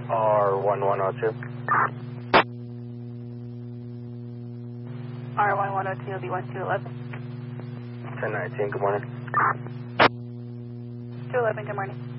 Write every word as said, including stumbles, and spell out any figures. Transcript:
R one one zero two. R one one zero two will be one two eleven. ten nineteen, good morning. two eleven, good morning.